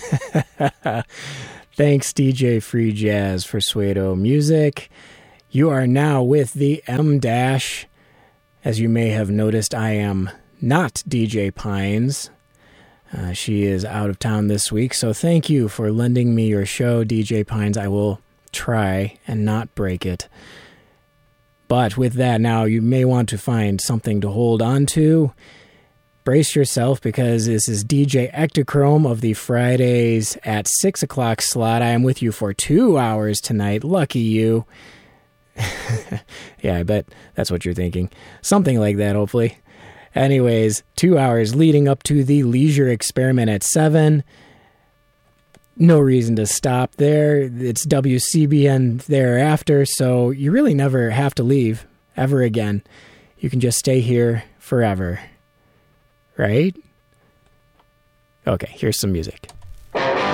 Thanks, DJ Free Jazz, for Suedo music. You are now with the M-Dash. As you may have noticed, I am not DJ Pines. She is out of town this week, so thank you for lending me your show, DJ Pines. I will try and not break it. But with that, now you may want to find something to hold on to. Brace yourself, because this is DJ Ektachrome of the Fridays at 6 o'clock slot. I am with you for 2 hours tonight. Lucky you. Yeah, I bet that's what you're thinking. Something like that, hopefully. Anyways, 2 hours leading up to the Leisure Experiment at 7. No reason to stop there. It's WCBN thereafter, so you really never have to leave ever again. You can just stay here forever. Right? Okay, here's some music.